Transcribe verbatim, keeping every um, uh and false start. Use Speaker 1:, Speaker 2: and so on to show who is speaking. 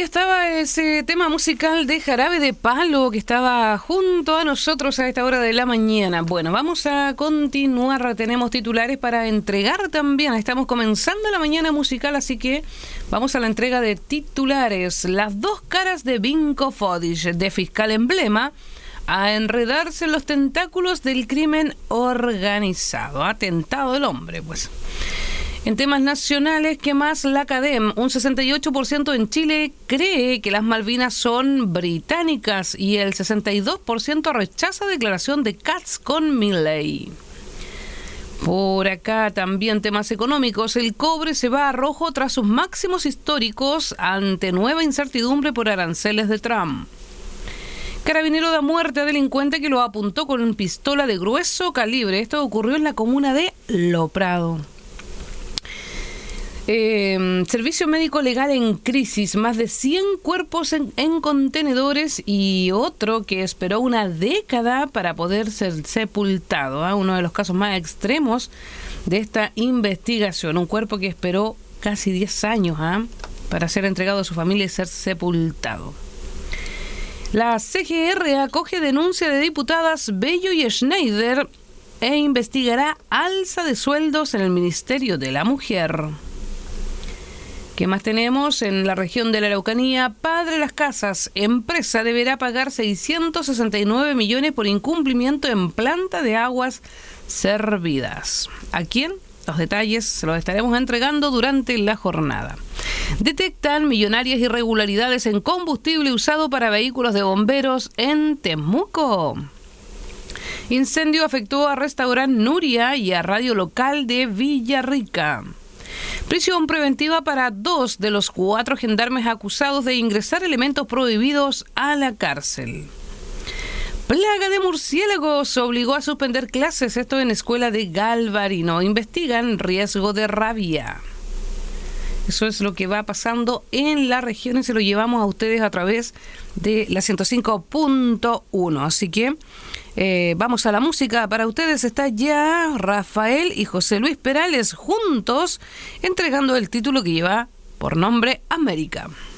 Speaker 1: estaba ese tema musical de Jarabe de Palo que estaba junto a nosotros a esta hora de la mañana. Bueno, vamos a continuar. Tenemos titulares para entregar también. Estamos comenzando la mañana musical, así que vamos a la entrega de titulares. Las dos caras de Vinko Fodic, de fiscal emblema, a enredarse en los tentáculos del crimen organizado. Atentado del hombre, pues. En temas nacionales, ¿qué más? La Academ, un sesenta y ocho por ciento en Chile cree que las Malvinas son británicas y el sesenta y dos por ciento rechaza declaración de Katz con Milei. Por acá también temas económicos. El cobre se va a rojo tras sus máximos históricos ante nueva incertidumbre por aranceles de Trump. Carabinero da muerte a delincuente que lo apuntó con una pistola de grueso calibre. Esto ocurrió en la comuna de Loprado. Eh, servicio médico legal en crisis, más de cien cuerpos en, en contenedores y otro que esperó una década para poder ser sepultado, ¿eh? Uno de los casos más extremos de esta investigación, un cuerpo que esperó casi diez años ¿eh? para ser entregado a su familia y ser sepultado. La C G R acoge denuncia de diputadas Bello y Schneider e investigará alza de sueldos en el Ministerio de la Mujer. ¿Qué más tenemos? En la región de la Araucanía, Padre Las Casas, empresa deberá pagar seiscientos sesenta y nueve millones por incumplimiento en planta de aguas servidas. ¿A quién? Los detalles se los estaremos entregando durante la jornada. Detectan millonarias irregularidades en combustible usado para vehículos de bomberos en Temuco. Incendio afectó a restaurante Nuria y a radio local de Villarrica. Prisión preventiva para dos de los cuatro gendarmes acusados de ingresar elementos prohibidos a la cárcel. Plaga de murciélagos obligó a suspender clases, esto en escuela de Galvarino. Investigan riesgo de rabia. Eso es lo que va pasando en la región y se lo llevamos a ustedes a través de la ciento cinco punto uno. Así que eh, vamos a la música. Para ustedes está ya Rafael y José Luis Perales juntos entregando el título que lleva por nombre América.